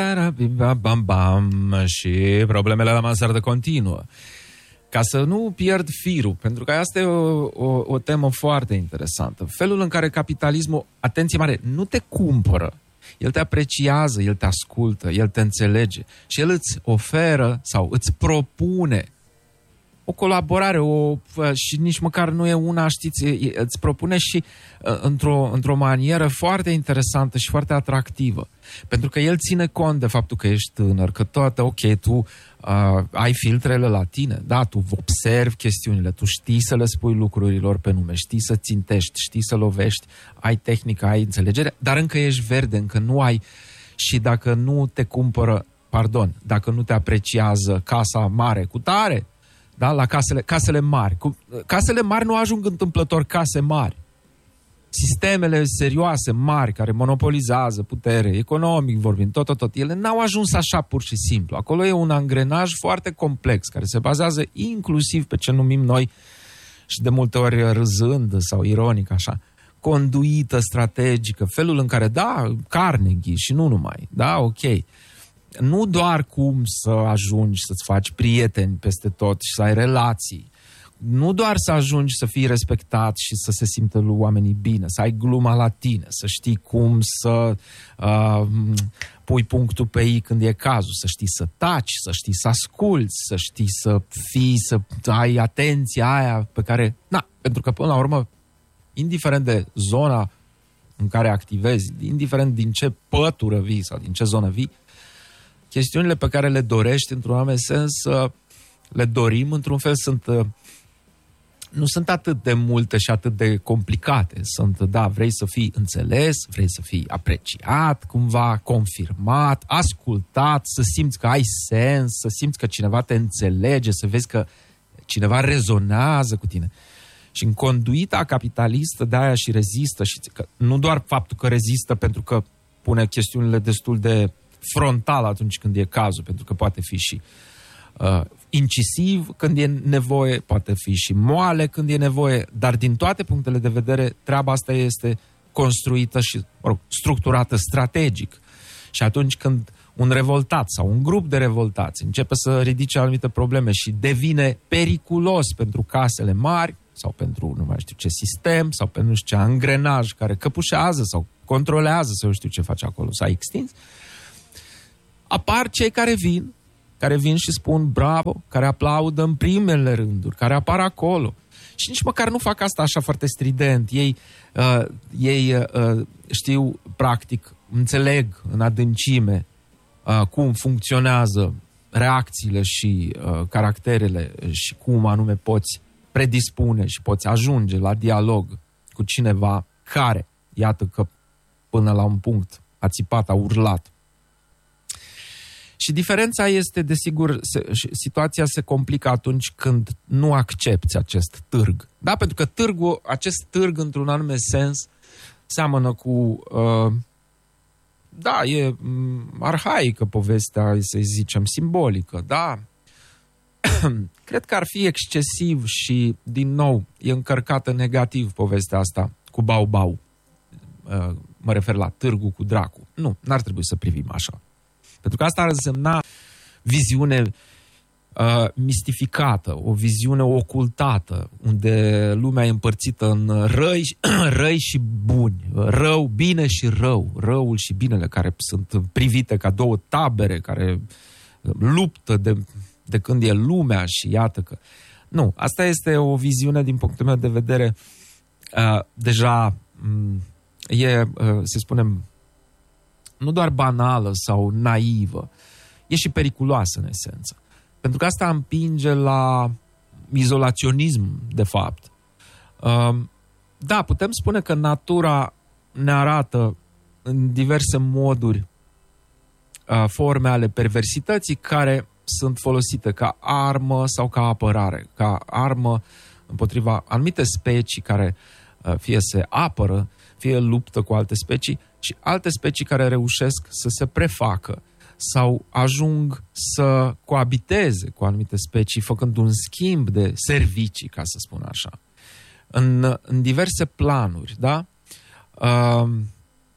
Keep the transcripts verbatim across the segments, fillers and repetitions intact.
Bam, bam, și problemele la mansardă continuă. Ca să nu pierd firul, pentru că asta e o, o, o temă foarte interesantă. Felul în care capitalismul, atenție mare, nu te cumpără. El te apreciază, el te ascultă, el te înțelege și el îți oferă sau îți propune o colaborare, o, și nici măcar nu e una, știți, îți propune și într-o, într-o manieră foarte interesantă și foarte atractivă. Pentru că el ține cont de faptul că ești tânăr, că toate, ok, tu uh, ai filtrele la tine, da, tu observi chestiunile, tu știi să le spui lucrurilor pe nume, știi să țintești, știi să lovești, ai tehnică, ai înțelegere, dar încă ești verde, încă nu ai, și dacă nu te cumpără, pardon, dacă nu te apreciază casa mare cu tare, da, la casele, casele mari. Cu, casele mari nu ajung întâmplător case mari. Sistemele serioase, mari, care monopolizează putere, economic vorbind, tot, tot, tot, ele n-au ajuns așa pur și simplu. Acolo e un angrenaj foarte complex, care se bazează inclusiv pe ce numim noi, și de multe ori râzând sau ironic așa, conduită strategică, felul în care, da, Carnegie și nu numai, da, ok, nu doar cum să ajungi să-ți faci prieteni peste tot și să ai relații, nu doar să ajungi să fii respectat și să se simtă oamenii bine, să ai gluma la tine, să știi cum să uh, pui punctul pe i când e cazul, să știi să taci, să știi să asculți, să știi să fii, să ai atenția aia pe care, na, pentru că până la urmă, indiferent de zona în care activezi, indiferent din ce pătură vii sau din ce zonă vii, chestiunile pe care le dorești, într-un anume sens, le dorim, într-un fel, sunt, nu sunt atât de multe și atât de complicate. Sunt, da, vrei să fii înțeles, vrei să fii apreciat, cumva confirmat, ascultat, să simți că ai sens, să simți că cineva te înțelege, să vezi că cineva rezonează cu tine. Și în conduita capitalistă de aia și rezistă, și că nu doar faptul că rezistă pentru că pune chestiunile destul de frontal atunci când e cazul, pentru că poate fi și uh, incisiv când e nevoie, poate fi și moale când e nevoie, dar din toate punctele de vedere, treaba asta este construită și, mă rog, structurată strategic. Și atunci când un revoltat sau un grup de revoltați începe să ridice anumite probleme și devine periculos pentru casele mari sau pentru nu mai știu ce sistem sau pentru nu știu ce angrenaj care căpușează sau controlează sau nu știu ce face acolo, s-a extins, apar cei care vin, care vin și spun bravo, care aplaudă în primele rânduri, care apar acolo. Și nici măcar nu fac asta așa foarte strident. Ei, uh, ei uh, știu, practic, înțeleg în adâncime uh, cum funcționează reacțiile și uh, caracterele și cum anume poți predispune și poți ajunge la dialog cu cineva care, iată că până la un punct a țipat, a urlat. Și diferența este, desigur, se, situația se complică atunci când nu accepți acest târg. Da? Pentru că târgul, acest târg, într-un anume sens, seamănă cu... Uh, da, e um, arhaică povestea, să zicem, simbolică, da? Cred că ar fi excesiv și, din nou, e încărcată negativ povestea asta cu bau-bau. Uh, mă refer la târgul cu dracu. Nu, n-ar trebui să privim așa. Pentru că asta ar însemna viziune uh, mistificată, o viziune ocultată, unde lumea e împărțită în răi, răi și buni, rău, bine și rău, răul și binele, care sunt privite ca două tabere care luptă de, de când e lumea și iată că... Nu, asta este o viziune, din punctul meu de vedere, uh, deja um, e, uh, să spunem, nu doar banală sau naivă, e și periculoasă în esență. Pentru că asta împinge la izolaționism, de fapt. Da, putem spune că natura ne arată în diverse moduri forme ale perversității care sunt folosite ca armă sau ca apărare, ca armă împotriva anumite specii care fie se apără, fie luptă cu alte specii, și alte specii care reușesc să se prefacă sau ajung să coabiteze cu anumite specii, făcând un schimb de servicii, ca să spun așa, în, în diverse planuri, da? Uh,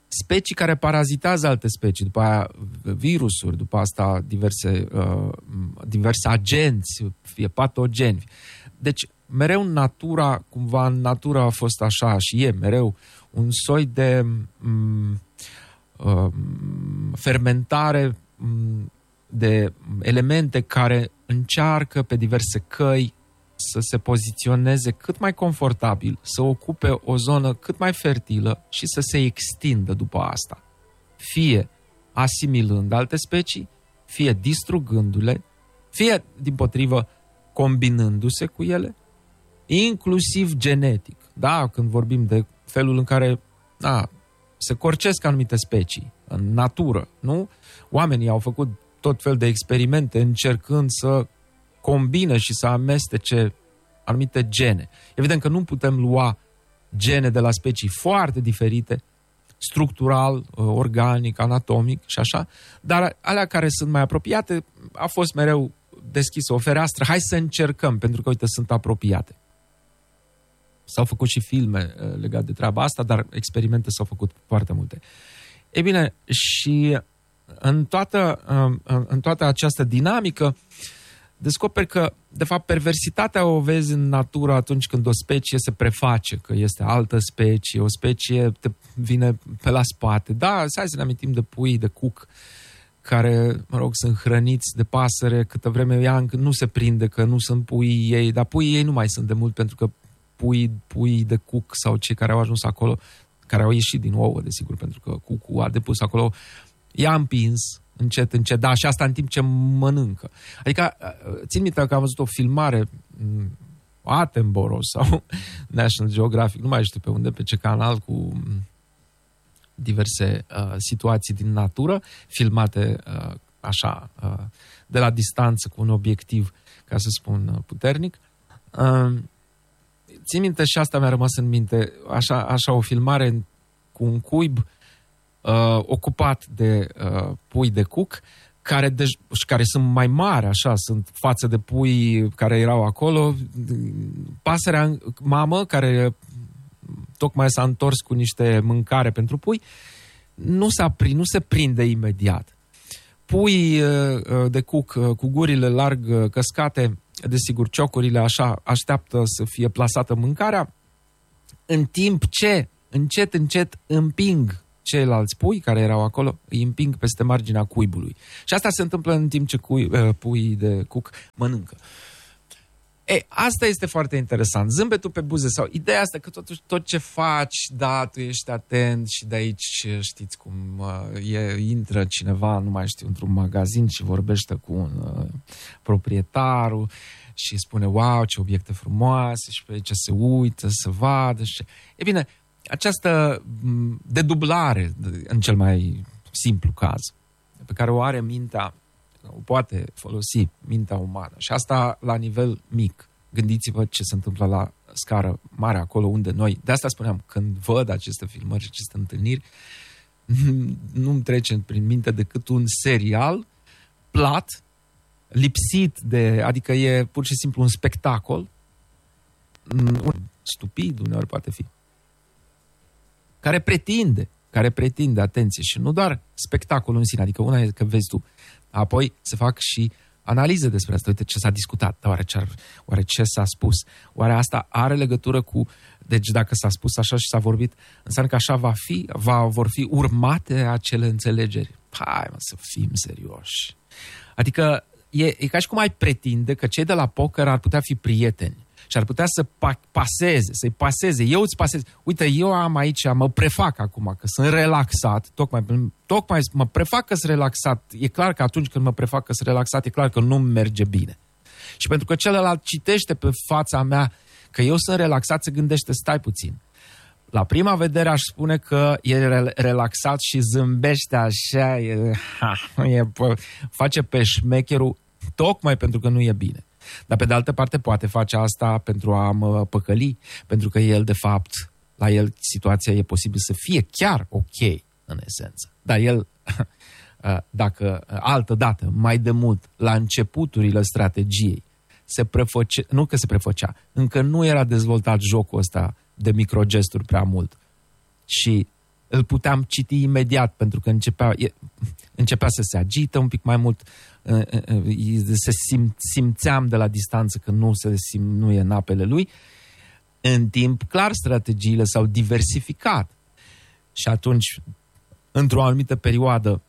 specii care parazitează alte specii, după aia virusuri, după asta diverse, uh, diverse agenți, fie patogeni. Deci, mereu natura, cumva în natura a fost așa și e mereu un soi de um, uh, fermentare um, de elemente care încearcă pe diverse căi să se poziționeze cât mai confortabil, să ocupe o zonă cât mai fertilă și să se extindă după asta. Fie asimilând alte specii, fie distrugându-le, fie, dimpotrivă, combinându-se cu ele, inclusiv genetic. Da, când vorbim de felul în care da, se corcesc anumite specii în natură, nu? Oamenii au făcut tot fel de experimente încercând să combine și să amestece anumite gene. Evident că nu putem lua gene de la specii foarte diferite, structural, organic, anatomic și așa, dar alea care sunt mai apropiate, a fost mereu deschisă o fereastră, hai să încercăm, pentru că, uite, sunt apropiate. S-au făcut și filme legate de treaba asta, dar experimente s-au făcut foarte multe. Ei bine, și în toată, în toată această dinamică, descoperi că, de fapt, perversitatea o vezi în natură atunci când o specie se preface, că este altă specie, o specie te vine pe la spate. Da, hai să ne amintim de puii de cuc, care, mă rog, sunt hrăniți de pasăre, câtă vreme ea încă nu se prinde că nu sunt puii ei, dar puii ei nu mai sunt de mult, pentru că puii, puii de cuc sau cei care au ajuns acolo, care au ieșit din ouă, desigur, pentru că cucul a depus acolo, i-a împins, încet, încet, da, și asta în timp ce mănâncă. Adică, țin minte că am văzut o filmare Attenborough sau National Geographic, nu mai știu pe unde, pe ce canal, cu diverse uh, situații din natură, filmate uh, așa, uh, de la distanță, cu un obiectiv, ca să spun, uh, puternic. Uh, țin minte și asta mi-a rămas în minte, așa, așa o filmare cu un cuib uh, ocupat de uh, pui de cuc, care, de, care sunt mai mari, așa, sunt față de pui care erau acolo. Pasărea mamă, care tocmai s-a întors cu niște mâncare pentru pui, nu, s-a pri, nu se prinde imediat. Pui uh, de cuc uh, cu gurile larg uh, căscate, desigur, ciocurile așa, așteaptă să fie plasată mâncarea, în timp ce, încet, încet, împing ceilalți pui care erau acolo, îi împing peste marginea cuibului. Și asta se întâmplă în timp ce cui, uh, puii de cuc mănâncă. E, asta este foarte interesant. Zâmbetul pe buze sau ideea asta că totuși tot ce faci, da, tu ești atent și de aici știți cum uh, e, intră cineva, nu mai știu, într-un magazin și vorbește cu un uh, proprietarul și spune, wow, ce obiecte frumoase și pe aici se uită, să vadă. Și... E bine, această dedublare, în cel mai simplu caz, pe care o are mintea, o poate folosi mintea umană. Și asta la nivel mic. Gândiți-vă ce se întâmplă la scară mare, acolo unde noi... De asta spuneam, când văd aceste filmări și aceste întâlniri, nu-mi trece prin minte decât un serial plat, lipsit de... Adică e pur și simplu un spectacol, stupid uneori poate fi, care pretinde, care pretinde, atenție, și nu doar spectacolul în sine, adică una e că vezi tu, apoi se fac și analize despre asta. Uite ce s-a discutat, dar oare ce, oare ce s-a spus? Oare asta are legătură cu... Deci dacă s-a spus așa și s-a vorbit, înseamnă că așa va fi? Va, vor fi urmate acele înțelegeri? Hai, mă, să fim serioși. Adică e, e ca și cum ai pretinde că cei de la poker ar putea fi prieteni și ar putea să paseze, să-i paseze. Eu îți pasez. Uite, eu am aici, mă prefac acum că sunt relaxat, tocmai, tocmai mă prefac că sunt relaxat. E clar că atunci când mă prefac că sunt relaxat, e clar că nu-mi merge bine. Și pentru că celălalt citește pe fața mea că eu sunt relaxat, se gândește, stai puțin. La prima vedere aș spune că e relaxat și zâmbește așa, e, ha, e, face pe șmecherul tocmai pentru că nu e bine. Dar pe de altă parte poate face asta pentru a mă păcăli, pentru că el, de fapt, la el situația e posibil să fie chiar ok, în esență. Dar el, dacă altă dată, mai de mult, la începuturile strategiei, se prefăce, nu că se prefăcea, încă nu era dezvoltat jocul ăsta de microgesturi prea mult. Și îl puteam citi imediat, pentru că începea, e, începea să se agită un pic mai mult, se sim, simțeam de la distanță că nu, se sim, nu e în apele lui. În timp, clar, strategiile s-au diversificat. Și atunci, într-o anumită perioadă,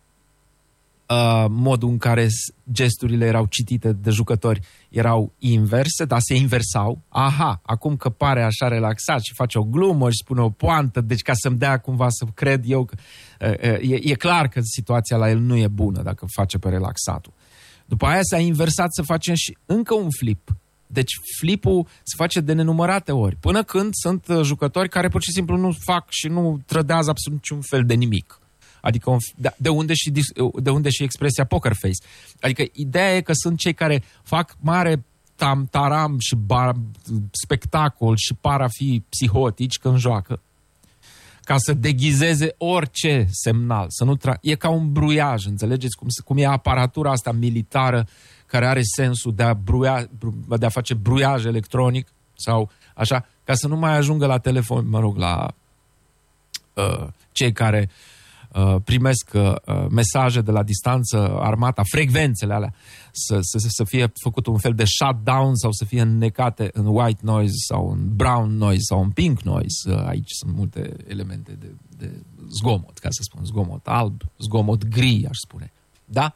Uh, modul în care gesturile erau citite de jucători erau inverse, dar se inversau. Aha, acum că pare așa relaxat și face o glumă și spune o poantă, deci ca să-mi dea cumva să cred eu că uh, uh, e, e clar că situația la el nu e bună dacă face pe relaxatul. După aia s-a inversat să facem și încă un flip. Deci flipul se face de nenumărate ori, până când sunt uh, jucători care pur și simplu nu fac și nu trădează absolut niciun fel de nimic. Adică de unde, și, de unde și expresia poker face. Adică ideea e că sunt cei care fac mare tam-taram și bar, spectacol și par a fi psihotici când joacă, ca să deghizeze orice semnal. Să nu tra- e ca un bruiaj, înțelegeți cum, cum e aparatura asta militară care are sensul de a, bruia, de a face bruiaj electronic sau așa, ca să nu mai ajungă la telefon, mă rog, la uh, cei care Uh, primesc uh, mesaje de la distanță, armata, frecvențele alea, să, să, să fie făcut un fel de shutdown sau să fie înnecate în white noise sau în brown noise sau în pink noise. Uh, aici sunt multe elemente de, de zgomot, ca să spun, zgomot alb, zgomot gri, aș spune. Da?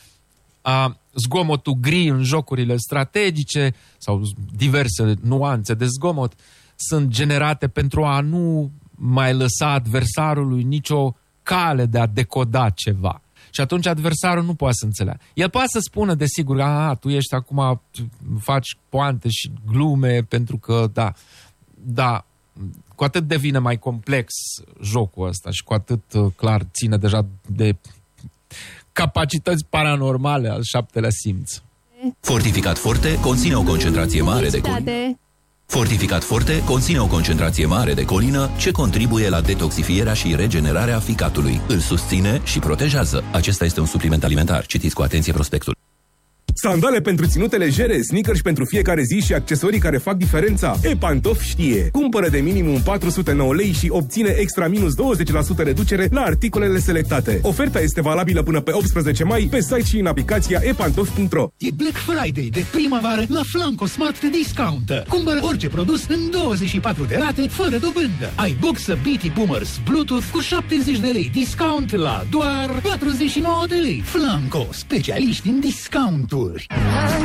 Uh, zgomotul gri în jocurile strategice sau diverse nuanțe de zgomot sunt generate pentru a nu mai lăsa adversarului nicio cale de a decoda ceva. Și atunci adversarul nu poate să înțeleagă. El poate să spună, desigur, a, tu ești acum, faci poante și glume, pentru că, da, da, cu atât devine mai complex jocul ăsta și cu atât, clar, ține deja de capacități paranormale al șaptelea simț. Fortificat Forte conține o concentrație mare de colină. Fortificat Forte conține o concentrație mare de colină ce contribuie la detoxifierea și regenerarea ficatului. Îl susține și protejează. Acesta este un supliment alimentar. Citiți cu atenție prospectul. Sandale pentru ținute legere, sneakers pentru fiecare zi și accesorii care fac diferența. E-Pantof știe. Cumpără de minimum patru sute nouă lei și obține extra minus douăzeci la sută reducere la articolele selectate. Oferta este valabilă până pe optsprezece mai pe site și în aplicația e pantof punct ro. E Black Friday de primăvară la Flanco Smart Discount. Cumpără orice produs în douăzeci și patru de rate fără dobândă. Ai boxă B T Boomers Bluetooth cu șaptezeci de lei discount la doar patruzeci și nouă de lei. Flanco, specialiști în discounturi.